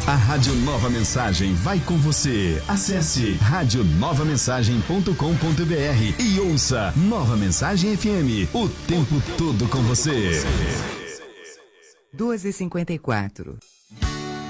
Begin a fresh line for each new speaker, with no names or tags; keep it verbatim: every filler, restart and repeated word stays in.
A Rádio Nova Mensagem vai com você. Acesse rádio nova mensagem ponto com ponto br e ouça Nova Mensagem F M, o tempo todo com você.
duas e cinquenta e quatro.